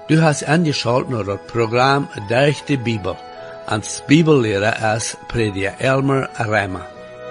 Du hast angeschaltet naar het programma Durch die Bibel. Als Bibellehrer ist Prediger Elmer Rema.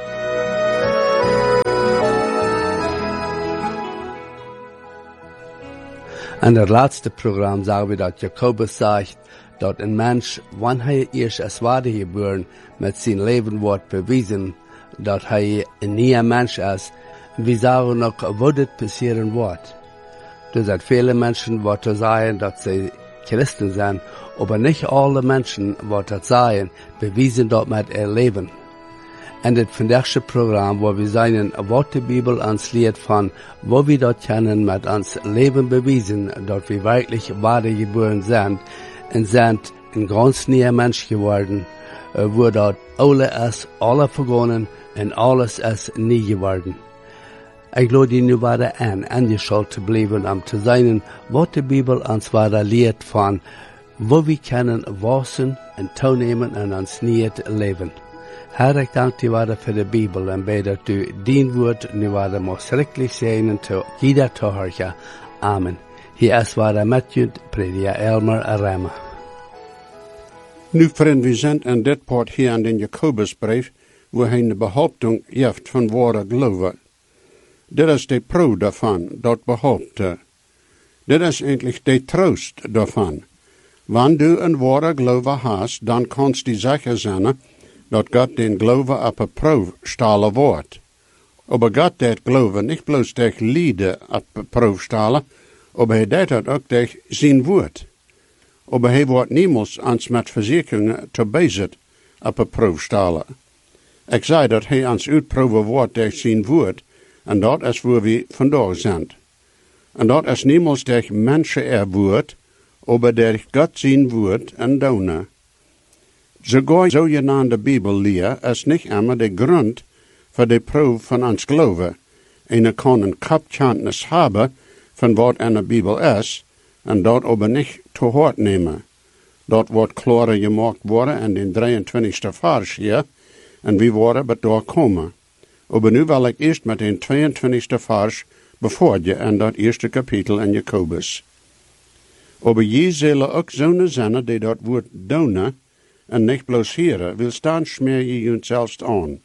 In het laatste programma zagen we dat Jakobus zegt dat een mens, wanneer hij eerst als waarde geboren met zijn leven wordt bewezen dat hij een nieuwe mens is, we zagen ook wat het passeren wordt. Er zijn vele mensen wat te zeggen dat ze Christen zijn, aber nicht alle Menschen, wat dat zeggen, bewezen dat met ihr leven. In het vandaagse programma, waar we zijn, wat de Bibel ons leert van, wo we dat kunnen met ons leven bewezen, dat we wirklich waardig geboren zijn, en zijn een ganz nieuwe mens geworden, wo dat alle is, alle vergonnen, en alles is nie geworden. Ik lade je nu weer aangeschaltet te blijven om te zijn wat de Bibel ons weer leert van, wo we kunnen wassen en toenemen en ons niet leven. Herr, ik dank je weer voor de Bibel en bid dat u dien woord nu weer mag schrikkelijk zijn te jeder toehoorger. Amen. Hier is weer met je, Prediger Elmer Rema. Nu, vriend, we zijn in dit part hier aan de Jakobusbrief, waar hij de behauptung heeft van ware geloven. Dit is de pro daarvan, dat behaupten. Dit is eigenlijk de troost daarvan. Wanneer du een ware geloven hast, dan kannst du zeker zijn dat God den geloven op een proef stellen wordt. Aber God dat geloven niet bloos durch Lieden op een proef stellen, aber hij deed dat ook durch zijn woord. Aber hij wordt niemals ons met verzekeringen te bezig op een proef stellen. Ik zei dat hij ons uitproeven wordt durch zijn woord, en dat is waar we vandaag zijn. En dat is niemals durch mensen woord, aber durch God zijn woord en donen. Sogar zogenaamde Bibelleer is niet immer de grond voor de proef van ons geloven. En kan een kapkennis hebben van wat in de Bibel is, en dat aber niet te hard nemen. Dat wordt klaar gemaakt worden in de 23e vers hier, en we worden bij daar komen. Aber nu wil ik eerst met de 22e vers bevoortje in dat eerste kapitel in Jakobus. Aber je zullen ook zonen zijn die dat woord donen, en niet bloos heren, wil staan smeer je jezelf aan.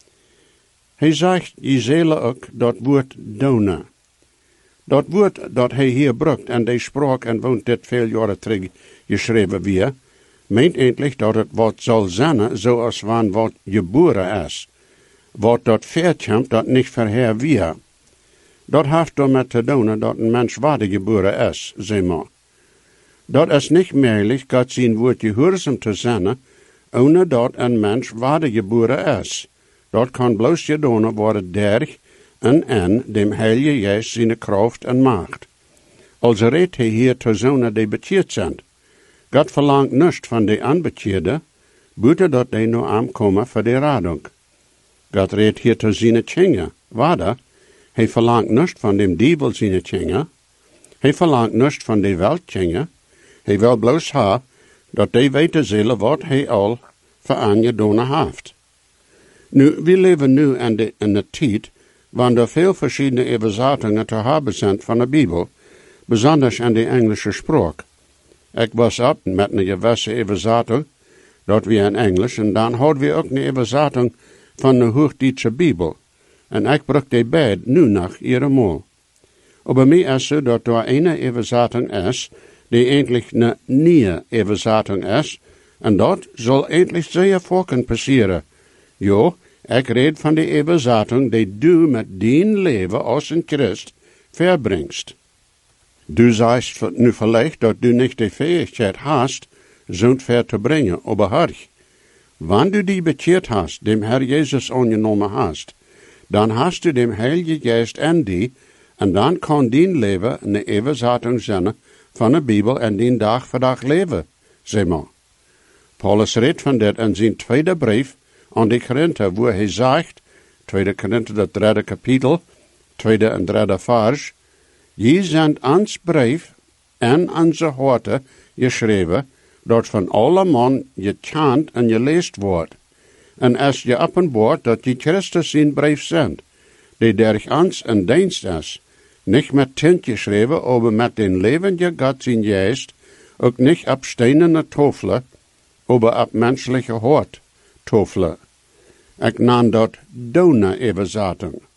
Hij zegt, je zullen ook dat woord donen. Dat woord dat hij hier brukt en die sprak en woont dit veel jaren terug geschreven weer, meent eindelijk dat het wat zal zijn zoals van wat geboren is. Wat dat verkomt dat niet verheer weer. Dat heeft daarmee te doen dat een mens waardig geboren is, zeg maar. Dat is niet mogelijk God zijn woord gehoorzaam te zijn, ohne dat een mens waardig geboren is. Dat kan bloos gedaan worden durch en dem Heilige Geest zijn kracht en macht. Als redt hij hier te zonen die bekeerd zijn. God verlangt niets van de onbekeerde, buiten dat die nu aankomen voor de radung. God redt hier te zijn tjenge, waarde. Hij verlangt niets van dem dievel zijn tjenge. Hij verlangt niets van de welt tjenge. Hij wil bloos ha, dat die weten zullen wat hij al voor aangedaan heeft. Nu, we leven nu in de tijd, wanneer er veel verschillende übersetzingen te hebben zijn van de Bibel, besonders in de Engelse spraak. Ik was op met een gewisse übersetting, dat we in Engels, en dan hadden we ook een übersetting van de Hoogduitse Bibel. En ik bruk die beide nu nog eenmaal. Aber mij is zo dat er een übersetting is, die eigenlijk een nieuwe übersetting is, en dat zal eigenlijk zeer vaak passeren. Jo, ik red van de übersetting die du met dien leven als een Christ verbringst. Du sagst nu vielleicht, dat du nicht die Fähigkeit hast, zo'n ver te brengen, aber hörch, wann du die bekeerd hast, dem Herr Jesus angenommen hast, dan hast du dem Heilige Geist in die, en dan kan dien leven een übersetting zijn van de Bibel en dien dag voor dag leven, zeg maar. Paulus redt van dit in zijn tweede brief aan de Korinther, waar hij zegt, 2 Korinther, dat derde kapitel, tweede en derde vers, je zijn ons brief en onze harten geschreven, dat van alle man je kent en je leest wordt. En als je openbaart dat je Christus zijn brief zendt, die durch ons een dienst is, niet met tint geschreven, aber met den levende God zijn Geest, Ook nicht ab steinerne Tofle, aber ab menschliche Hort Tofle. Ik nam dat Dona even zaten.